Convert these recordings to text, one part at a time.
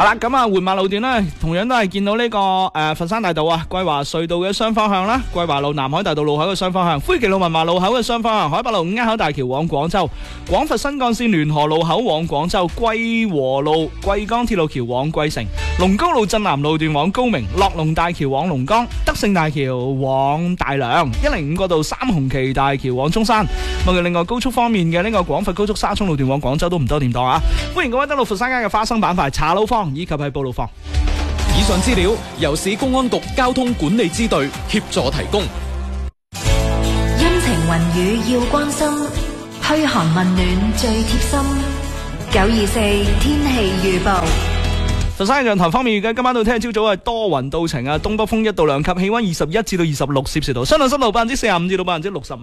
好啦，咁啊，緩慢路段呢，同樣都係見到呢個佛山大道啊，桂華隧道嘅雙方向啦，桂華路、南海大道路口嘅雙方向，灰笈路、文華路口嘅雙方向，海北路、五口大橋往廣州，廣佛新幹線聯河路口往廣州，桂和路、桂江鐵路橋往桂城，龍高路鎮南路段往高明，樂龍大橋往龍崗，德勝大橋往大良，105個道三紅旗大橋往中山。另外高速方面嘅呢個廣佛高速沙涌路段往廣州都唔多掂當啊！歡迎各位登錄佛山街嘅花生板塊茶路坊以及係布路坊。 以上資料由市公安局交通管理支隊協助提供。 陰晴雲雨要關心，噓寒問暖最貼心。924天氣預報。 佛山嘅陽台方面，預計今晚到聽日朝早係多雲到晴啊，東北風1到2級，氣溫21至到26攝氏度，相對濕度45%至到65%。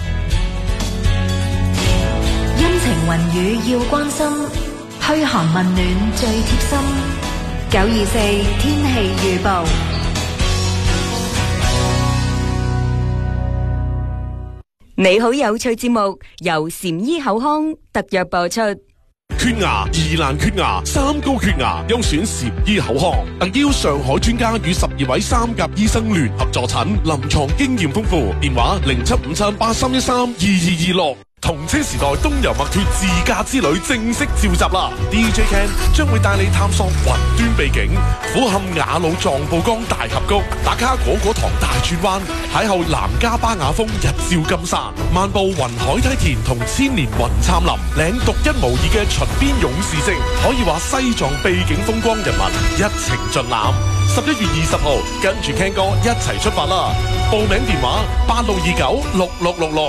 陰晴雲雨要關心，噓寒問暖最貼心。924天氣預報。 你好有趣節目由禪醫口腔特約播出。 缺牙、疑難缺牙、三高缺牙，優選禪醫口腔，特邀上海專家與12位三甲醫生聯合助診，臨床經驗豐富。電話075783132226。同車時代東遊墨脫自駕之旅正式召集啦 ！DJ Ken 將會帶你探索雲端秘境，俯瞰雅魯藏布江大峽谷，打卡果果堂大轉彎，邂逅南迦巴雅峰日照金山，漫步雲海梯田同千年雲杉林，領獨一無二嘅秦邊勇士證，可以話西藏秘境風光人文一程盡覽。11月20號，跟住 Ken 哥一齊出發啦！報名電話86296666。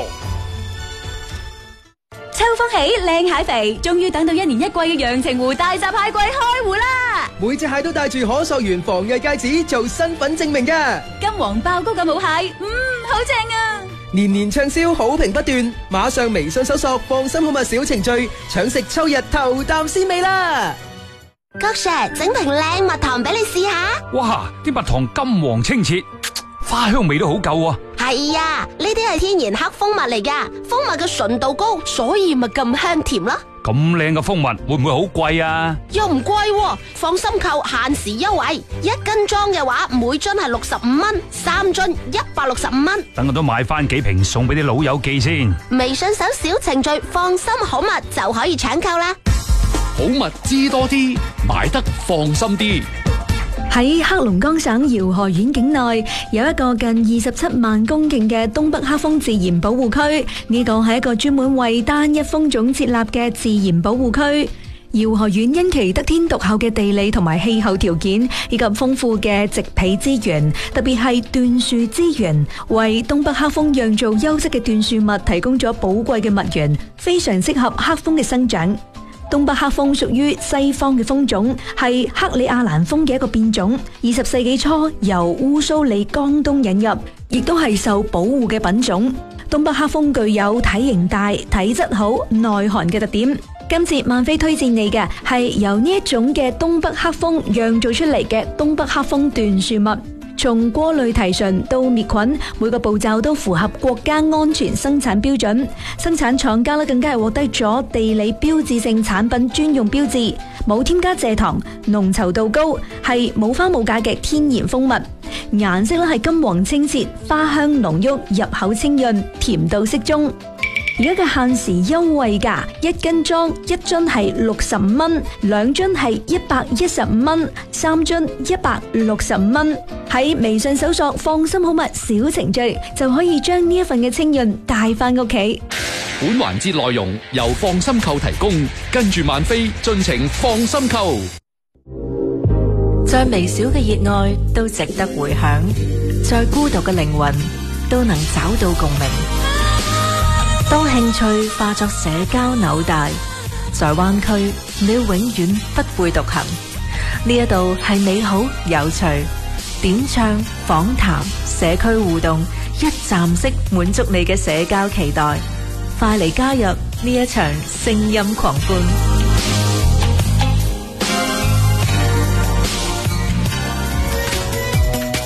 秋風起，靚蟹肥，終於等到1年1季嘅陽澄湖大閘蟹季開湖啦！ 每隻蟹都帶住可溯源防偽戒指做身份證明㗎。 金黃爆膏嘅母蟹，好正啊！ 年年暢銷，好評不斷，馬上微信搜索放心好物小程序，搶食秋日頭啖鮮味啦！ 郭 Sir， 整瓶靚蜜糖俾你試下。 哇，啲蜜糖金黃清澈，花香味都好夠啊！ 係啊，呢啲係天然黑蜂蜜嚟噶，蜂蜜嘅純度高，所以咪咁香甜咯。 咁靚嘅蜂蜜會唔會好貴啊？ 又唔貴喎，放心購，限時優惠，1斤裝嘅話，每樽係65蚊，3樽165蚊。 等我都買翻幾瓶送俾啲老友記先。 微信搜小程序放心好物就可以搶購啦。 好物知多啲，買得放心啲。 喺黑龍江省瑤河縣境內有一個近27萬公頃嘅東北黑蜂自然保護區，呢個係一個專門為單一蜂種設立嘅自然保護區。瑤河縣因其得天獨厚嘅地理同埋氣候條件，以及豐富嘅植被資源，特別係椴樹資源，為東北黑蜂釀造優質嘅椴樹蜜提供咗寶貴嘅蜜源，非常適合黑蜂嘅生長。東北黑蜂屬於西方嘅蜂種，係克里亞蘭蜂嘅一個變種。20世紀初由烏蘇里江東引入，亦都係受保護嘅品種。東北黑蜂具有體型大、體質好、耐寒嘅特點。今次萬飛推薦你嘅係由呢一種嘅東北黑蜂釀造出嚟嘅東北黑蜂椴樹蜜。從過濾提純到滅菌，每個步驟都符合國家安全生產標準。生產廠家更加係獲得咗地理標誌性產品專用標誌，冇添加蔗糖，濃稠度高，係冇花冇假嘅天然蜂蜜。顏色係金黃清澈，花香濃郁，入口清潤，甜度適中。而家嘅限時優惠價，1斤裝1樽係65蚊，2樽係115蚊，3樽165蚊。喺微信搜索放心好物小程序，就可以將呢一份嘅清潤帶翻屋企。 本環節內容由放心購提供，跟住萬飛盡情放心購。 再微小嘅熱愛都值得回響，再孤獨嘅靈魂都能找到共鳴。當興趣化作社交紐帶，在灣區你永遠不會獨行。呢一度係美好有趣，點唱、訪談、社區互動，一站式滿足你嘅社交期待。快嚟加入呢一場聲音狂歡！ 好，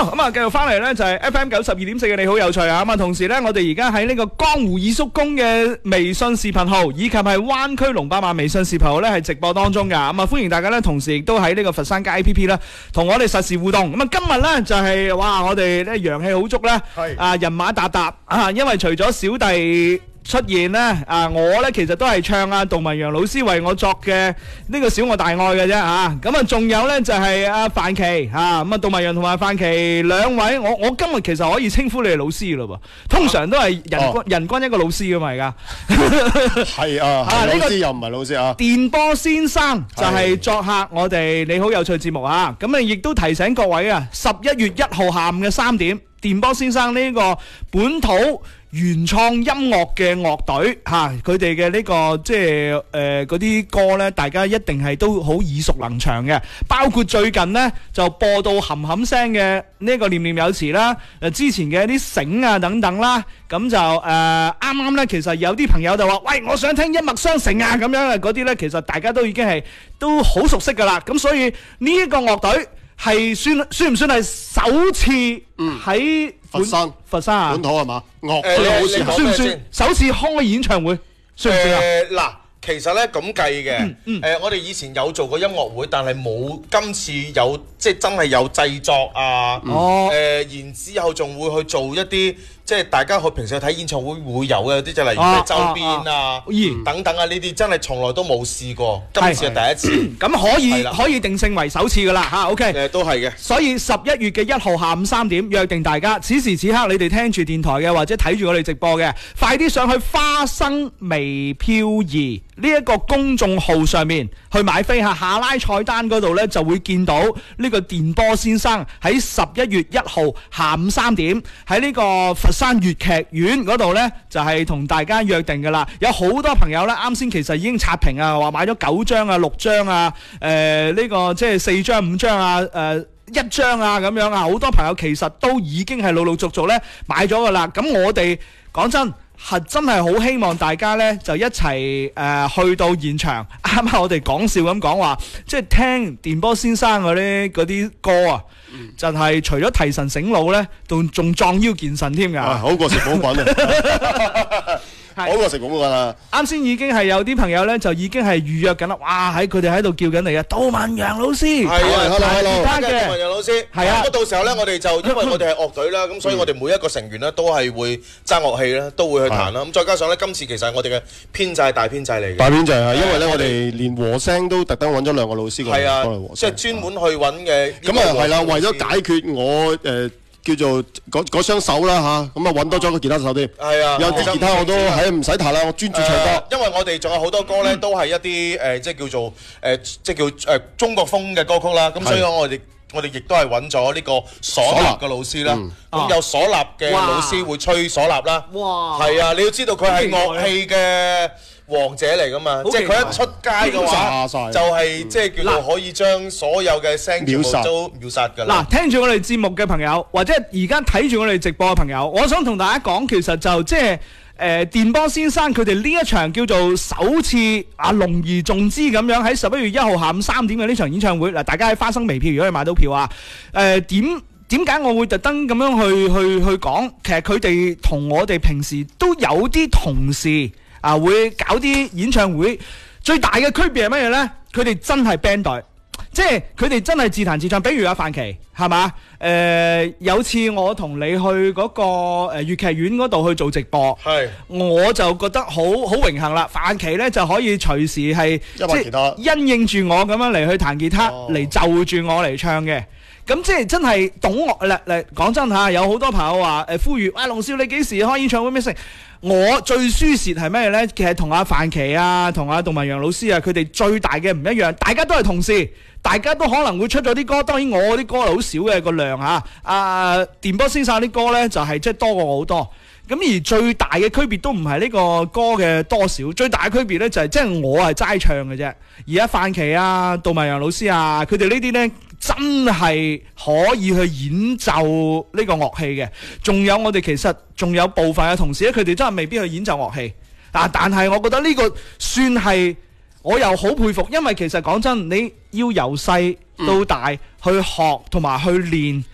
好，咁啊，繼續翻嚟咧就係 FM 92.4嘅你好有趣啊！咁啊，同時咧我哋而家喺呢個江湖二叔公嘅微信視頻號，以及係灣區龍巴馬微信視頻號咧係直播當中噶。咁啊，歡迎大家咧，同時亦都喺呢個佛山街 APP 啦，同我哋實時互動。咁啊，今日咧就係哇，我哋咧陽氣好足咧，啊人馬沓沓啊，因為除咗小弟出現咧，我咧其實都係唱杜文陽老師為我作嘅呢個小我大愛嘅啫嚇。咁啊，仲有咧就係阿范琪嚇，咁啊杜文陽同埋范琪兩位，我今日其實可以稱呼你係老師咯噃，通常都係人均一個老師噶嘛而家。 係啊，老師又唔係老師啊。 電波先生就係作客我哋你好有趣節目啊，咁啊亦都提醒各位啊，11月1號下午嘅3點，電波先生呢個本土原創音樂嘅樂隊嚇，佢哋嘅呢個即係嗰啲歌呢，大家一定係都好耳熟能詳嘅。包括最近呢，就播到冚冚聲嘅呢個念念有詞啦，之前嘅一啲繩啊等等啦，咁就啱啱呢，其實有啲朋友就話：喂，我想聽一脈相承啊咁樣啊，嗰啲呢，其實大家都已經係都好熟悉噶啦。咁所以呢一個樂隊係算唔算係首次喺佛山啊本土係嘛？ 算唔算首次開演唱會？算唔算啊？ 嗱，其實咧咁計嘅，我哋以前有做過音樂會，但係冇今次有即係真係有製作啊。然之後仲會去做一啲即係大家去平時去睇演唱會會有嘅啲，就例如係周邊啊等等啊，呢啲真係從來都冇試過，今次係第一次。 咁可以定性為首次噶啦嚇。OK， 都係嘅。 所以11月嘅1號下午3點約定大家，此時此刻你哋聽住電台嘅或者睇住我哋直播嘅，快啲上去花生微漂移呢一個公眾號上面去買飛下，下拉菜單嗰度呢就會見到呢個電波先生喺11月1號下午3點喺呢個佛山粵劇院嗰度呢，就係同大家約定噶啦。有好多朋友呢，啱先其實已經刷屏啊，話買咗9張啊、6張啊、呢個即係4張、5張啊、1張啊咁樣啊，好多朋友其實都已經係陸陸續續呢買咗噶啦。咁我哋講真係好希望大家呢就一齊去到現場。啱啱我哋講笑咁講話，即係聽電波先生嗰啲歌啊，就係除咗提神醒腦呢，仲壯腰健腎添㗎。 好過食補品啊！好過食補品啊！ 啱先已經係有啲朋友呢，就已經係預約緊啦。哇！佢哋喺度叫緊你啊，杜文陽老師。 係啊 ，hello， 杜文陽老師。係啊。咁到時候呢，我哋就因為我哋係樂隊啦，咁所以我哋每一個成員呢都係會揸樂器啦，都會去彈啦。咁再加上呢，今次其實係我哋嘅編制係大編制嚟嘅。 大編制係，因為呢我哋連和聲都特登揾咗2個老師過嚟幫嚟和聲。 即係專門去揾嘅。 咁啊係啦，為咗解決我叫做嗰雙手啦嚇，咁啊揾多咗個吉他手添。係啊，有啲吉他我都係唔使彈啦，我專注唱歌。 因為我哋仲有好多歌咧，都係一啲即係叫做即係叫中國風嘅歌曲啦。咁所以我哋亦都係揾咗呢個嗩吶嘅老師啦。咁有嗩吶嘅老師會吹嗩吶啦。哇！係啊，你要知道佢係樂器嘅王者嚟噶嘛，即係佢一出街嘅話，就係即係叫做可以將所有嘅聲全部都秒殺㗎啦。 嗱，聽住我哋節目嘅朋友，或者而家睇住我哋直播嘅朋友，我想同大家講，其實就即係電波先生佢哋呢一場叫做首次隆而重之咁樣喺11月1號下午3點嘅呢場演唱會。嗱，大家喺花生微票如果你買到票啊，點解我會特登咁樣去講？其實佢哋同我哋平時都有啲同事會搞啲演唱會，最大嘅區別係乜嘢呢？佢哋真係 band 隊，即係佢哋真係自彈自唱。比如阿范琪係嘛？有次我同你去嗰個粵劇院嗰度去做直播，我就覺得好榮幸啦。范琪呢就可以隨時係即係因應住我咁樣嚟去彈吉他，嚟就住我嚟唱嘅。咁即係真係懂樂啦！講真嚇，有好多朋友話呼籲，龍少你幾時開演唱會咩食？我最輸蝕係咩呢？其實同阿范琪啊，同阿杜文陽老師啊，佢哋最大嘅唔一樣。大家都係同事，大家都可能會出咗啲歌。當然我啲歌係好少嘅個量嚇。電波先生啲歌呢，就係即係多過我好多。咁而最大嘅區別都唔係呢個歌嘅多少，最大嘅區別呢，就係即係我係齋唱嘅啫。而家范琪啊、杜文陽老師啊，佢哋呢啲呢，真係可以去演奏呢個樂器嘅。仲有我哋其實仲有部分嘅同事咧，佢哋真係未必去演奏樂器。但係我覺得呢個算係我又好佩服，因為其實講真，你要由細到大去學同埋去練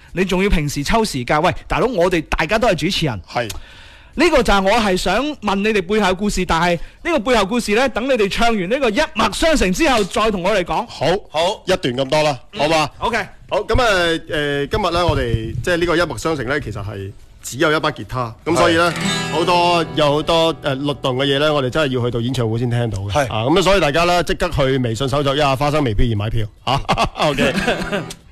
你仲要平時抽時間，喂，大佬，我哋大家都係主持人， 係呢個就係我係想問你哋背後故事，但係呢個背後故事呢，等你哋唱完呢個一脈相承之後，再同我哋講。 好，一段咁多啦，好嘛 ？OK， 好，咁今日呢，我哋即係呢個一脈相承呢，其實係只有一把吉他，咁所以呢，有好多律動嘅嘢呢，我哋真係要去到演唱會先聽到嘅。係咁所以大家呢，即刻去微信搜索一下花生微票而買票嚇。OK。